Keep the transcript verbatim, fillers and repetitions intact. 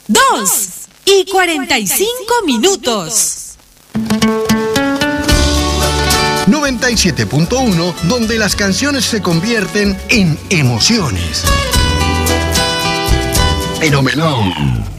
dos y cuarenta y cinco minutos. noventa y siete punto uno, donde las canciones se convierten en emociones. Fenomenal.